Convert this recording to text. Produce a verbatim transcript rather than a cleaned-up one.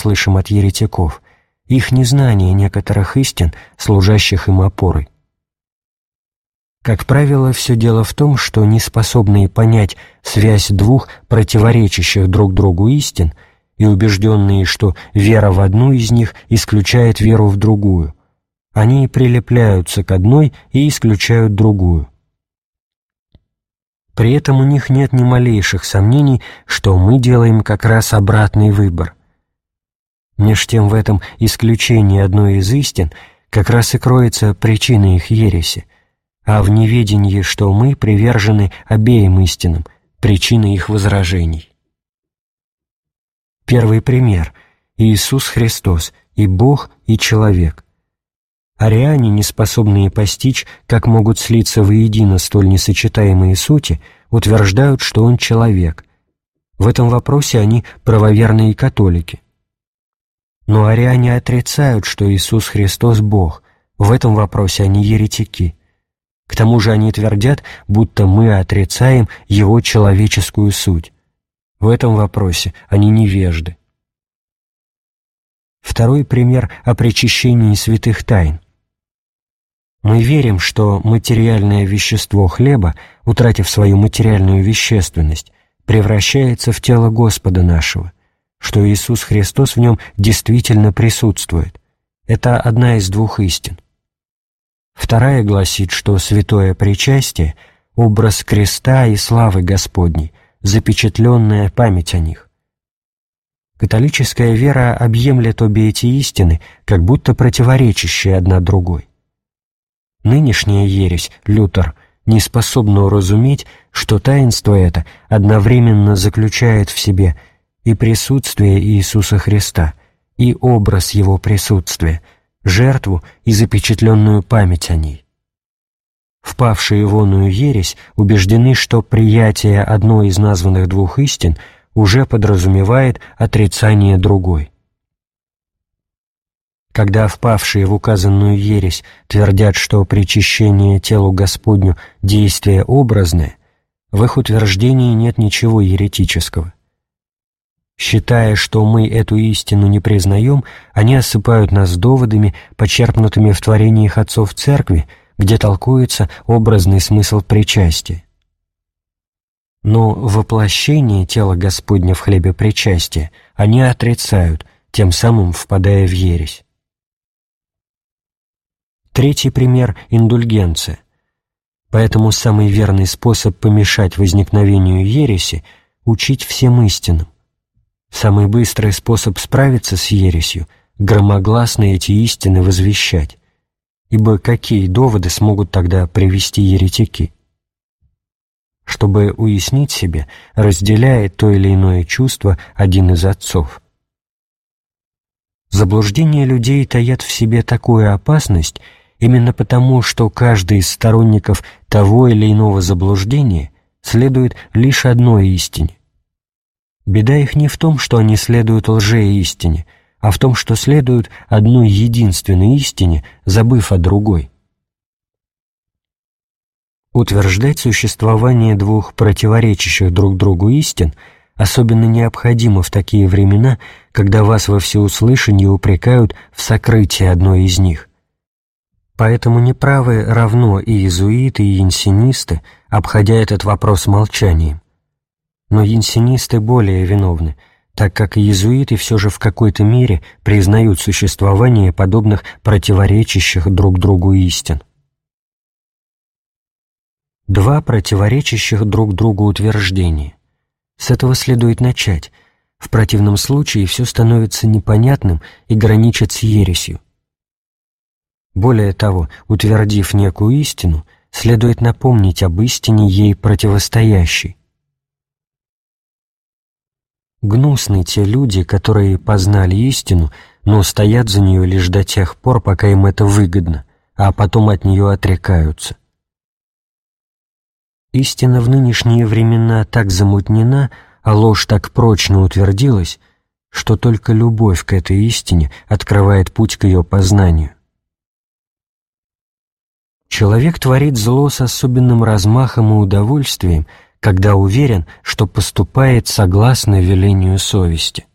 слышим от еретиков, их незнание некоторых истин, служащих им опорой. Как правило, все дело в том, что неспособные понять связь двух противоречащих друг другу истин и убежденные, что вера в одну из них исключает веру в другую, они прилепляются к одной и исключают другую. При этом у них нет ни малейших сомнений, что мы делаем как раз обратный выбор. Меж тем в этом исключении одной из истин как раз и кроется причина их ереси, а в неведении, что мы привержены обеим истинам, причина их возражений. Первый пример – Иисус Христос, и Бог, и человек. Ариане, не способные постичь, как могут слиться воедино столь несочетаемые сути, утверждают, что Он человек. В этом вопросе они правоверные католики. Но ариане отрицают, что Иисус Христос – Бог. В этом вопросе они еретики. К тому же они твердят, будто мы отрицаем Его человеческую суть. В этом вопросе они невежды. Второй пример о причащении святых тайн. Мы верим, что материальное вещество хлеба, утратив свою материальную вещественность, превращается в тело Господа нашего, что Иисус Христос в нем действительно присутствует. Это одна из двух истин. Вторая гласит, что святое причастие – образ креста и славы Господней, запечатленная память о них. Католическая вера объемлет обе эти истины, как будто противоречащие одна другой. Нынешняя ересь, Лютер, не способна уразуметь, что таинство это одновременно заключает в себе и присутствие Иисуса Христа, и образ Его присутствия, жертву и запечатленную память о ней. Впавшие в оную ересь убеждены, что приятие одной из названных двух истин уже подразумевает отрицание другой. Когда впавшие в указанную ересь твердят, что причащение телу Господню – действие образное, в их утверждении нет ничего еретического. Считая, что мы эту истину не признаем, они осыпают нас доводами, почерпнутыми в творениях отцов Церкви, где толкуется образный смысл причастия. Но воплощение тела Господня в хлебе причастия они отрицают, тем самым впадая в ересь. Третий пример – индульгенция. Поэтому самый верный способ помешать возникновению ереси – учить всем истинам. Самый быстрый способ справиться с ересью – громогласно эти истины возвещать. Ибо какие доводы смогут тогда привести еретики? Чтобы уяснить себе, разделяет то или иное чувство один из отцов. Заблуждения людей таят в себе такую опасность именно потому, что каждый из сторонников того или иного заблуждения следует лишь одной истине. Беда их не в том, что они следуют лжеистине, а в том, что следуют одной единственной истине, забыв о другой. Утверждать существование двух противоречащих друг другу истин особенно необходимо в такие времена, когда вас во всеуслышание упрекают в сокрытии одной из них. Поэтому неправы равно и иезуиты, и янсенисты, обходя этот вопрос молчанием. Но янсенисты более виновны, так как иезуиты все же в какой-то мере признают существование подобных противоречащих друг другу истин. Два противоречащих друг другу утверждения. С этого следует начать. В противном случае все становится непонятным и граничит с ересью. Более того, утвердив некую истину, следует напомнить об истине ей противостоящей. Гнусны те люди, которые познали истину, но стоят за нее лишь до тех пор, пока им это выгодно, а потом от нее отрекаются. Истина в нынешние времена так замутнена, а ложь так прочно утвердилась, что только любовь к этой истине открывает путь к ее познанию. Человек творит зло с особенным размахом и удовольствием, когда уверен, что поступает согласно велению совести.